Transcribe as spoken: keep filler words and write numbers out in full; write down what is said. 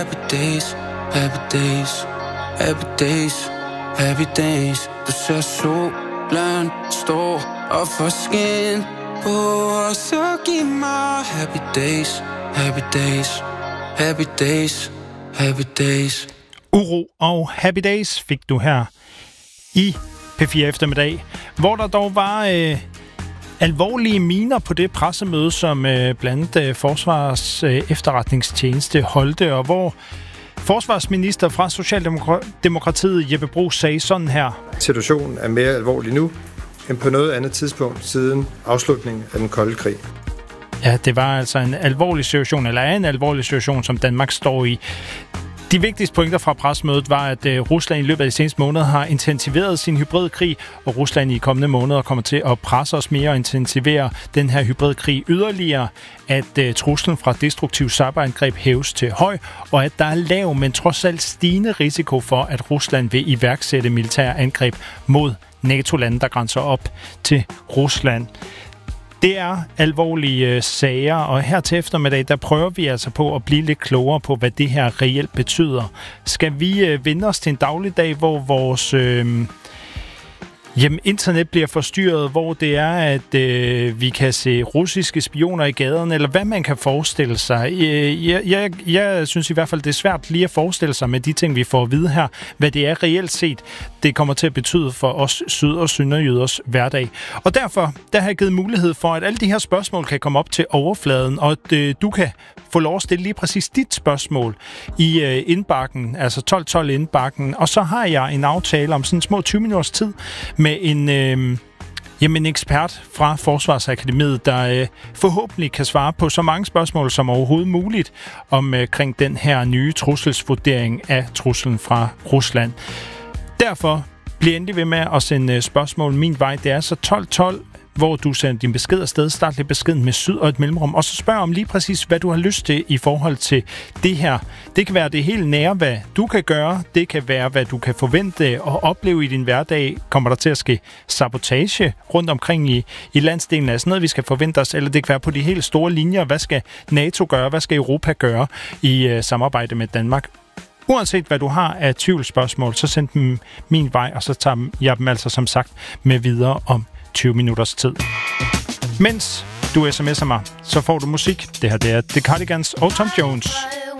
Happy days, happy days, happy days, happy days. Du ser solen stå og få skin på, og så giv mig happy days, happy days, happy days, happy days. Uro og Happy Days fik du her i P fire eftermiddag, hvor der dog var øh, alvorlige miner på det pressemøde, som øh, blandt øh, Forsvars øh, efterretningstjeneste holdte, og hvor forsvarsminister fra Socialdemokratiet Jeppe Bruus sagde sådan her. Situationen er mere alvorlig nu end på noget andet tidspunkt siden afslutningen af den kolde krig. Ja, det var altså en alvorlig situation, eller er en alvorlig situation, som Danmark står i. De vigtigste pointer fra pressemødet var, at uh, Rusland i løbet af de seneste måneder har intensiveret sin hybridkrig, og Rusland i kommende måneder kommer til at presse os mere og intensivere den her hybridkrig yderligere, at uh, truslen fra destruktiv cyberangreb hæves til høj, og at der er lav, men trods alt stigende risiko for, at Rusland vil iværksætte militære angreb mod NATO-lande, der grænser op til Rusland. Det er alvorlige øh, sager, og her til eftermiddag, der prøver vi altså på at blive lidt klogere på, hvad det her reelt betyder. Skal vi øh, vende os til en dagligdag, hvor vores øh, jamen, internet bliver forstyrret, hvor det er, at øh, vi kan se russiske spioner i gaderne, eller hvad man kan forestille sig. Øh, jeg, jeg, jeg synes i hvert fald, det er svært lige at forestille sig med de ting, vi får at vide her, hvad det er reelt set, det kommer til at betyde for os syd- og sønderjyders hverdag. Og derfor, der har jeg givet mulighed for, at alle de her spørgsmål kan komme op til overfladen, og at øh, du kan få lov at stille lige præcis dit spørgsmål i øh, indbakken, altså tolv tolv indbakken, og så har jeg en aftale om sådan små tyve minutters tid med en, øh, jamen en ekspert fra Forsvarsakademiet, der øh, forhåbentlig kan svare på så mange spørgsmål som overhovedet muligt omkring øh, den her nye trusselsvurdering af truslen fra Rusland. Derfor bliv endelig ved med at sende spørgsmål min vej. Det er så tolv tolv, hvor du sender din besked afsted. Start lidt beskeden med syd og et mellemrum, og så spørg om lige præcis, hvad du har lyst til i forhold til det her. Det kan være det helt nære, hvad du kan gøre. Det kan være, hvad du kan forvente og opleve i din hverdag. Kommer der til at ske sabotage rundt omkring i, i landsdelen? Er sådan noget, vi skal forvente os? Eller det kan være på de helt store linjer. Hvad skal NATO gøre? Hvad skal Europa gøre i uh, samarbejde med Danmark? Uanset hvad du har af tvivlsspørgsmål, så send dem min vej, og så tager jeg dem altså som sagt med videre om tyve minutters tid. Mens du sms'er mig, så får du musik. Det her det er The Cardigans og Tom Jones.